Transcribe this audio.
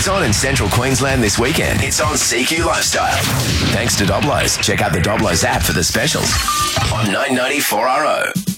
It's on in Central Queensland this weekend. It's on CQ Lifestyle. Thanks to Doblos. Check out the Doblos app for the specials on 990 4RO.